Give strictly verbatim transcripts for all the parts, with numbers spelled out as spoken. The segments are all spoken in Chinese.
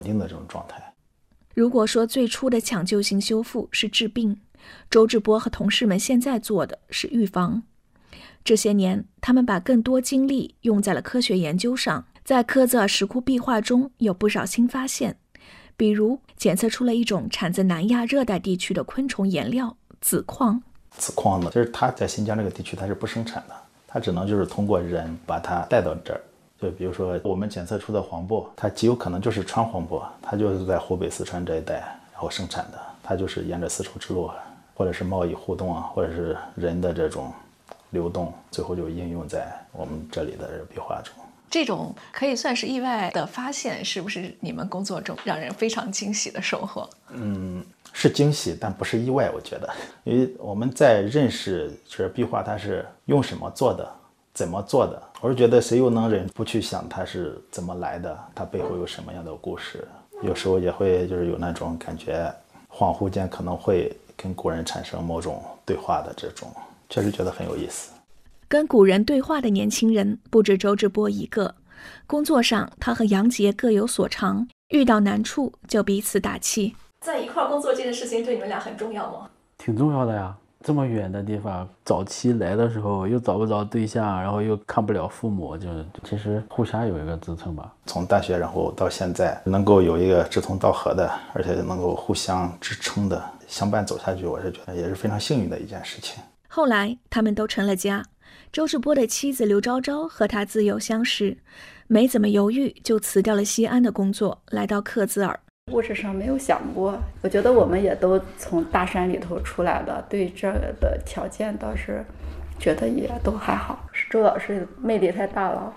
定的这种状态。 如果说最初的抢救性修复是治病，周志波和同事们现在做的是预防。这些年，他们把更多精力用在了科学研究上，在科泽尔石窟壁画中有不少新发现，比如检测出了一种产自南亚热带地区的昆虫颜料紫矿。 紫矿呢，就是它在新疆这个地区它是不生产的，它只能就是通过人把它带到这儿。就比如说我们检测出的黄柏，它极有可能就是川黄柏，它就是在湖北四川这一带然后生产的，它就是沿着丝绸之路或者是贸易互动啊，或者是人的这种流动，最后就应用在我们这里的壁画中。 这种可以算是意外的发现，是不是你们工作中让人非常惊喜的收获？ 嗯，是惊喜，但不是意外，我觉得，因为我们在认识这壁画它是用什么做的，怎么做的，我是觉得谁又能忍不去想它是怎么来的，它背后有什么样的故事。有时候也会就是有那种感觉，恍惚间可能会跟古人产生某种对话的这种，确实觉得很有意思。 跟古人对话的年轻人不止周志波一个，工作上他和杨杰各有所长，遇到难处就彼此打气。 在一块工作这件事情对你们俩很重要吗？ 挺重要的呀，这么远的地方，早期来的时候又找不着对象，然后又看不了父母，就其实互相有一个支撑吧。 从大学然后到现在，能够有一个志同道合的，而且能够互相支撑的相伴走下去，我是觉得也是非常幸运的一件事情。 后来他们都成了家，周志波的妻子刘昭昭和他自幼相识，没怎么犹豫就辞掉了西安的工作，来到克孜尔。 物质上没有想过，我觉得我们也都从大山里头出来的，对这的条件倒是觉得也都还好。是周老师魅力太大了。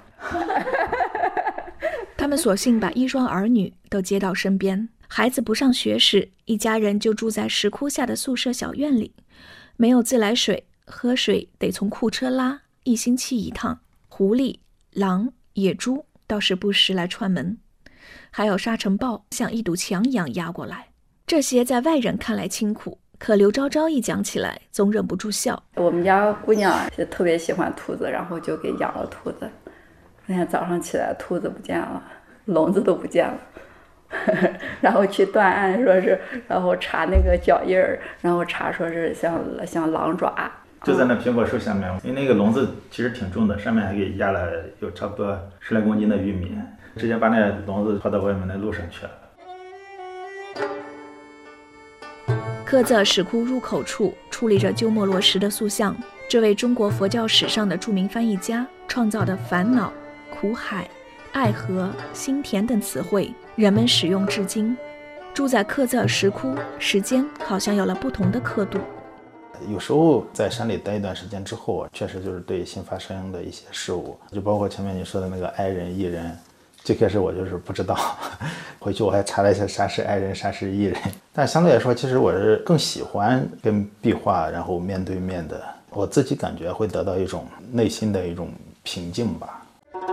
他们索性把一双儿女都接到身边，孩子不上学时，一家人就住在石窟下的宿舍小院里，没有自来水，喝水得从库车拉，一星期一趟。狐狸、狼、野猪倒是不时来串门，还有沙尘暴像一堵墙一样压过来。这些在外人看来清苦，可刘昭昭一讲起来总忍不住笑。 我们家姑娘是特别喜欢兔子，然后就给养了兔子。那天早上起来，兔子不见了，笼子都不见了。然后去断案，说是，然后查那个脚印儿，然后查说是像像狼爪。 就在那苹果树下面，因为那个笼子其实挺重的，上面还给压了有差不多十来公斤的玉米，直接把那笼子抛到外面的路上去了。 克孜尔石窟入口处矗立着鸠摩罗什的塑像，这位中国佛教史上的著名翻译家创造的烦恼、苦海、爱河、心田等词汇，人们使用至今。住在克孜尔石窟，时间好像有了不同的刻度。 有时候在山里待一段时间之后，确实就是对新发生的一些事物，就包括前面你说的那个爱人、艺人，最开始我就是不知道，回去我还查了一下啥是爱人，啥是艺人。但相对来说，其实我是更喜欢跟壁画然后面对面的，我自己感觉会得到一种内心的一种平静吧。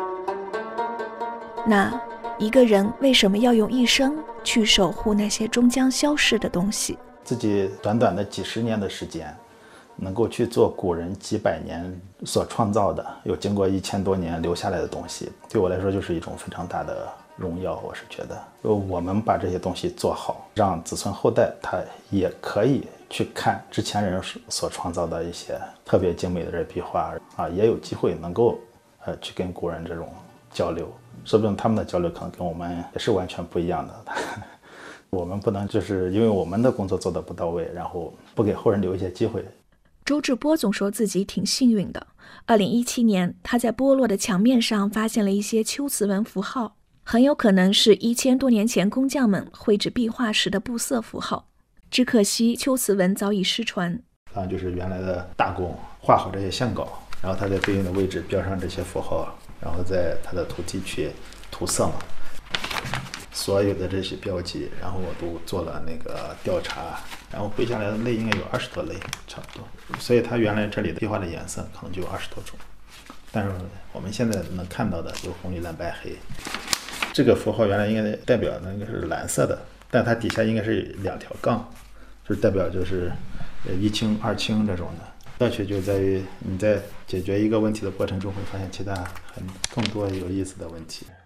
那一个人为什么要用一生去守护那些终将消逝的东西？ 自己短短的几十年的时间，能够去做古人几百年所创造的，又经过一千多年留下来的东西，对我来说就是一种非常大的荣耀。我是觉得我们把这些东西做好，让子孙后代他也可以去看之前人所创造的一些特别精美的这壁画啊，也有机会能够呃去跟古人这种交流，说不定他们的交流可能跟我们也是完全不一样的。我们不能就是因为我们的工作做得不到位，然后不给后人留一些机会。 周志波总说自己挺幸运的。二零一七年，他在剥落的墙面上发现了一些秋瓷纹符号，很有可能是一千多年前工匠们绘制壁画时的布色符号。只可惜秋瓷纹早已失传。 啊，就是原来的大工画好这些线稿，然后他在对应的位置标上这些符号，然后在他的土地去涂色嘛。所有的这些标记，然后我都做了那个调查，然后绘下来的类应该有二十多类，差不多。所以它原来这里的壁画的颜色可能就有二十多种，但是我们现在能看到的有红、绿、蓝、白、黑。这个符号原来应该代表那个是蓝色的，但它底下应该是两条杠，就是代表就是一清、二清这种的。乐趣就在于你在解决一个问题的过程中，会发现其他很更多有意思的问题。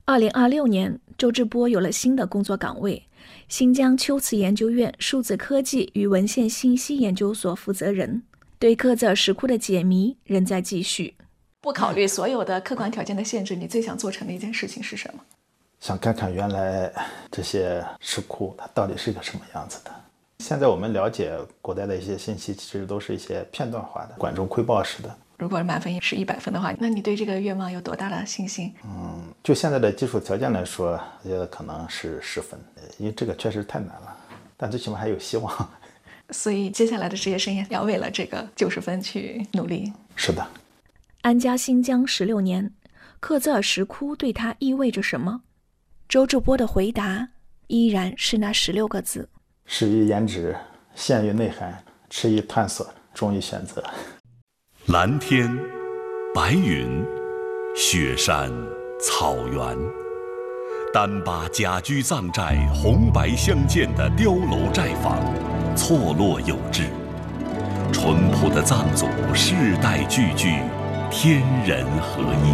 二零二六年，周志波有了新的工作岗位，新疆秋瓷研究院数字科技与文献信息研究所负责人，对克孜尔石窟的解谜仍在继续。 不考虑所有的客观条件的限制，你最想做成的一件事情是什么？ 想看看原来这些石窟它到底是个什么样子的。现在我们了解古代的一些信息，其实都是一些片段化的、管中窥豹式的。 如果满分是一百分的话，那你对这个愿望有多大的信心？ 嗯，就现在的技术条件来说，我觉得可能是十分，因为这个确实太难了，但最起码还有希望。 所以接下来的职业生涯要为了这个九十分去努力。 是的。 安家新疆十六年，克孜尔石窟对他意味着什么？周志波的回答依然是那十六个字： 始于颜值，陷于内涵，迟于探索，终于选择。 蓝天、白云、雪山、草原，丹巴甲居藏寨红白相间的碉楼寨坊，错落有致。淳朴的藏族世代聚聚，天人合一。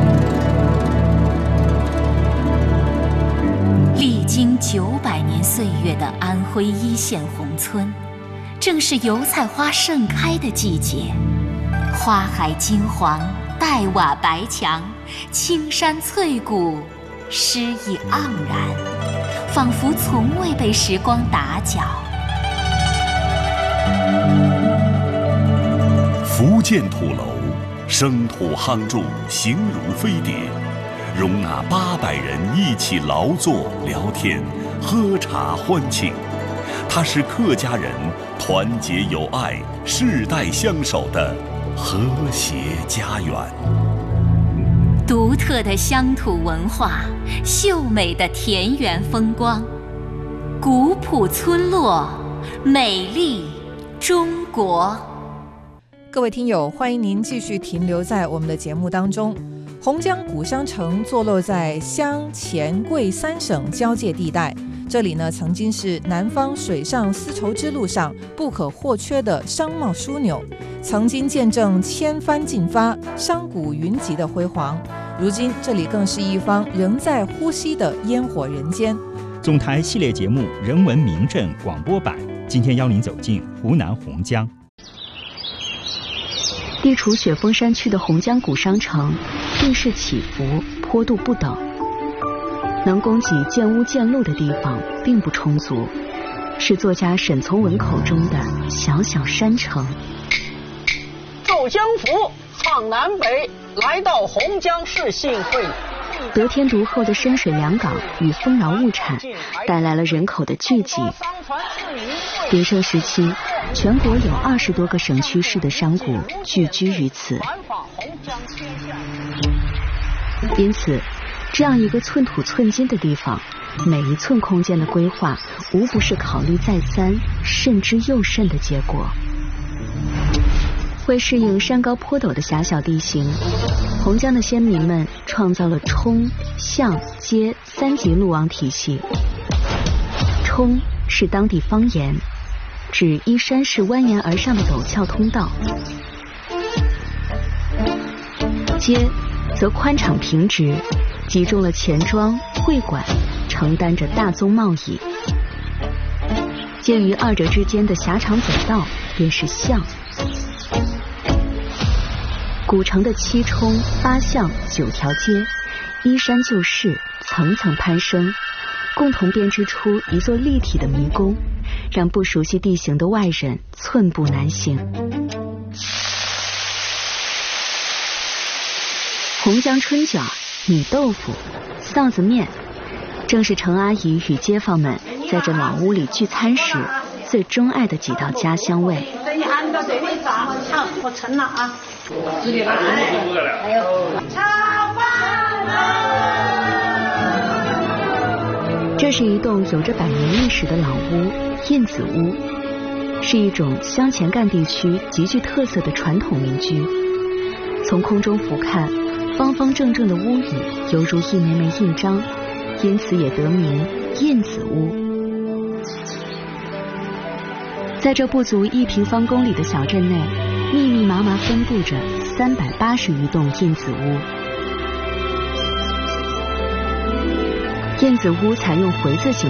历经九百年岁月的安徽一线宏村，正是油菜花盛开的季节。花海金黄，黛瓦白墙，青山翠谷，诗意盎然，仿佛从未被时光打搅。 福建土楼，生土夯筑，形如飞碟，容纳八百人一起劳作、聊天、喝茶欢庆。它是客家人团结友爱、世代相守的和谐家园。 独特的乡土文化，秀美的田园风光，古朴村落，美丽中国。 各位听友，欢迎您继续停留在我们的节目当中。洪江古商城坐落在湘黔桂三省交界地带，这里呢曾经是南方水上丝绸之路上不可或缺的商贸枢纽，曾经见证千帆竞发、商贾云集的辉煌。如今这里更是一方仍在呼吸的烟火人间。 总台系列节目《人文名镇》广播版，今天邀您走进湖南洪江。 地处雪峰山区的洪江古商城，地势起伏，坡度不等，能供给建屋建路的地方并不充足，是作家沈从文口中的小小山城。 奏江府闯南北，来到洪江市幸会。 得天独厚的深水良港与丰饶物产，带来了人口的聚集。鼎盛时期，全国有二十多个省区市的商贾聚居于此。因此，这样一个寸土寸金的地方，每一寸空间的规划，无不是考虑再三、慎之又慎的结果。为适应山高坡陡的狭小地形，洪江的先民们创造了冲、巷、街三级路网体系。冲是当地方言，指依山势蜿蜒而上的陡峭通道；街则宽敞平直，集中了钱庄、会馆，承担着大宗贸易。介于二者之间的狭长走道便是巷。古城的七冲、八巷、九条街，依山就势，层层攀升，共同编织出一座立体的迷宫，让不熟悉地形的外人寸步难行。洪江春卷、米豆腐、臊子面，正是程阿姨与街坊们在这老屋里聚餐时最钟爱的几道家乡味。 等你按到这里炸，好，我称了啊。直接把还有炒饭了。 这是一栋有着百年历史的老屋——印子屋，是一种湘黔赣地区极具特色的传统民居。从空中俯瞰，方方正正的屋宇犹如一枚枚印章，因此也得名印子屋。在这不足一平方公里的小镇内，密密麻麻分布着三百八十余栋印子屋。 燕子屋采用回字形